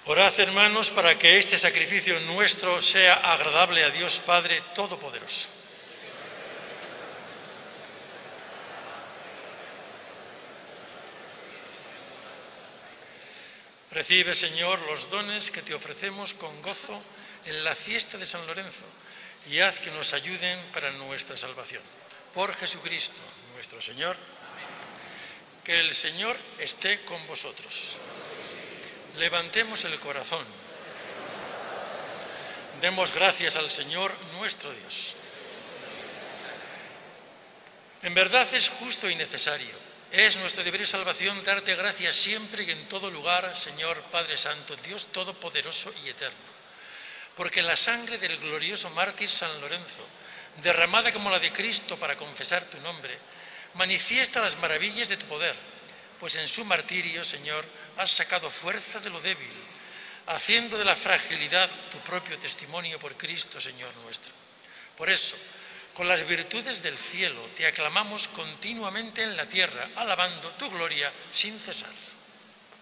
Orad, hermanos, para que este sacrificio nuestro sea agradable a Dios Padre Todopoderoso. Recibe, Señor, los dones que te ofrecemos con gozo en la fiesta de San Lorenzo y haz que nos ayuden para nuestra salvación. Por Jesucristo, nuestro Señor. Que el Señor esté con vosotros. Levantemos el corazón. Demos gracias al Señor nuestro Dios. En verdad es justo y necesario. Es nuestro deber y salvación darte gracias siempre y en todo lugar, Señor Padre Santo, Dios Todopoderoso y Eterno. Porque la sangre del glorioso mártir San Lorenzo, derramada como la de Cristo para confesar tu nombre, manifiesta las maravillas de tu poder, pues en su martirio, Señor, has sacado fuerza de lo débil, haciendo de la fragilidad tu propio testimonio por Cristo, Señor nuestro. Por eso, con las virtudes del cielo, te aclamamos continuamente en la tierra, alabando tu gloria sin cesar.